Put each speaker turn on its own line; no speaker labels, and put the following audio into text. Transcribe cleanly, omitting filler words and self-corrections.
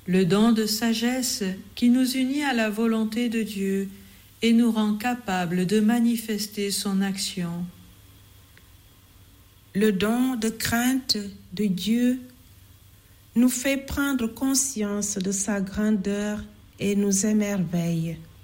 le don de sagesse qui nous unit à la volonté de Dieu et nous rend capables de manifester son action.
Le don de crainte de Dieu nous fait prendre conscience de sa grandeur et nous émerveille.